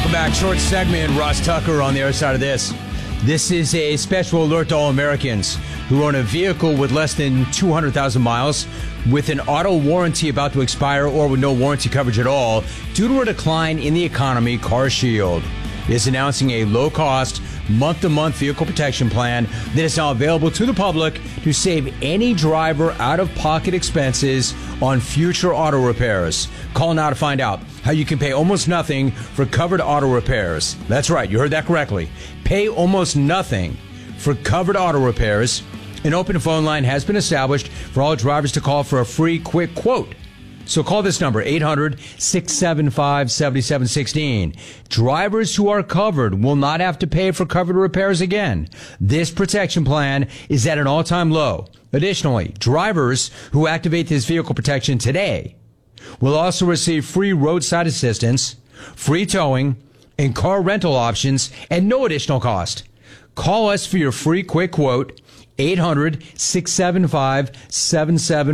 Welcome back. Short segment. Ross Tucker on the other side of this. This is a special alert to all Americans who own a vehicle with less than 200,000 miles with an auto warranty about to expire or with no warranty coverage at all. Due to a decline in the economy, CarShield is announcing a low-cost, month-to-month vehicle protection plan that is now available to the public to save any driver out-of-pocket expenses on future auto repairs. Call now to find out how you can pay almost nothing for covered auto repairs. That's right, you heard that correctly. Pay almost nothing for covered auto repairs. An open phone line has been established for all drivers to call for a free quick quote. So call this number, 800-675-7716. Drivers who are covered will not have to pay for covered repairs again. This protection plan is at an all-time low. Additionally, drivers who activate this vehicle protection today will also receive free roadside assistance, free towing, and car rental options at no additional cost. Call us for your free quick quote, 800-675-7716.